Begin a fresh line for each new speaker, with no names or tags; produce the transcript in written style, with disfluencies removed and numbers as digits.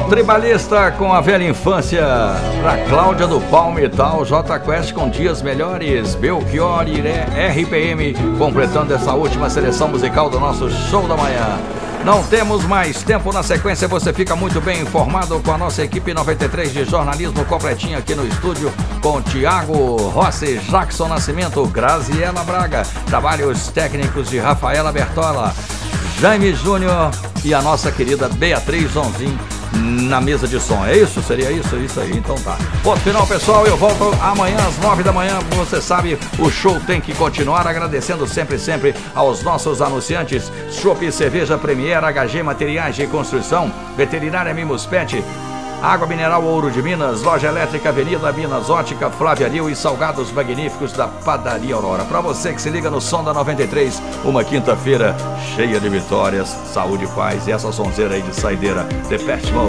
Tribalista com a velha infância, pra Cláudia do Palmital, J Quest com dias melhores, Belchior e RPM, completando essa última seleção musical do nosso show da manhã. Não temos mais tempo, na sequência você fica muito bem informado com a nossa equipe 93 de jornalismo completinho aqui no estúdio, com Tiago Rossi, Jackson Nascimento, Graziela Braga, trabalhos técnicos de Rafaela Bertola, Jaime Júnior e a nossa querida Beatriz Zonzin na mesa de som. É isso? Seria isso? É isso aí, então tá. Ponto final, pessoal, eu volto amanhã às 9 da manhã. Você sabe, o show tem que continuar, agradecendo sempre aos nossos anunciantes: Chopp Cerveja Premier, HG Materiais de Construção, Veterinária Mimos Pet, Água Mineral Ouro de Minas, Loja Elétrica Avenida Minas, Ótica Flávia Lil e Salgados Magníficos da Padaria Aurora. Para você que se liga no som da 93, uma quinta-feira cheia de vitórias, saúde e paz. E essa sonzeira aí de saideira, Depeche Mode.